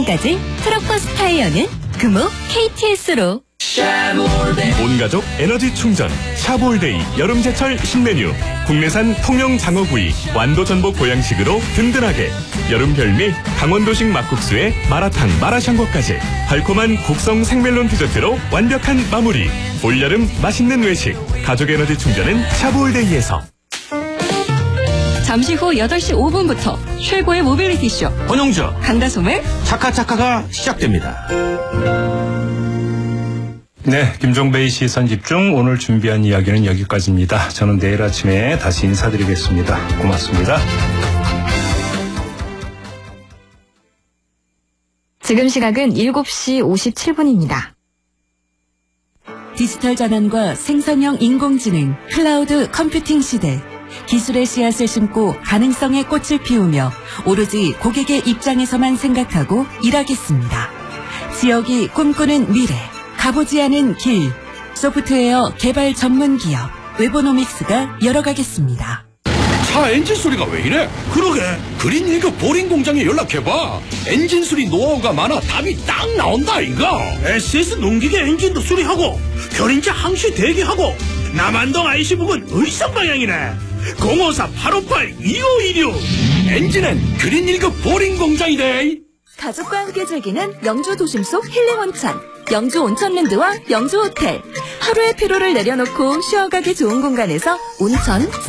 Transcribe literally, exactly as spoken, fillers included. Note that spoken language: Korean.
지금까지 트럭버스 타이어는 금호 케이티에스로. 온가족 에너지 충전 샤볼데이 여름제철 신메뉴. 국내산 통영 장어구이 완도 전복 보양식으로 든든하게. 여름 별미 강원도식 막국수에 마라탕 마라샹궈까지 달콤한 국성 생멜론 디저트로 완벽한 마무리. 올여름 맛있는 외식 가족 에너지 충전은 샤볼데이에서. 잠시 후 여덟 시 오 분부터 최고의 모빌리티 쇼 권영주 강다솜의 차카차카가 시작됩니다. 네, 김종배의 시선집중 오늘 준비한 이야기는 여기까지입니다. 저는 내일 아침에 다시 인사드리겠습니다. 고맙습니다. 지금 시각은 일곱 시 오십칠 분입니다. 디지털 전환과 생성형 인공지능, 클라우드 컴퓨팅 시대. 기술의 씨앗을 심고 가능성의 꽃을 피우며 오로지 고객의 입장에서만 생각하고 일하겠습니다. 지역이 꿈꾸는 미래, 가보지 않은 길. 소프트웨어 개발 전문 기업 웨보노믹스가 열어가겠습니다. 차 엔진 소리가 왜 이래? 그러게 그린 일급 보링 공장에 연락해봐. 엔진 수리 노하우가 많아 답이 딱 나온다 이거. 에스에스 농기계 엔진도 수리하고 견인차 항시 대기하고 남한동 아이씨 부근 의성 방향이네. 공오사 팔오팔 이오일육. 엔진은 그린 일급 보링 공장이래. 가족과 함께 즐기는 영주 도심 속 힐링 온천. 영주 온천랜드와 영주 호텔. 하루의 피로를 내려놓고 쉬어가기 좋은 공간에서 온천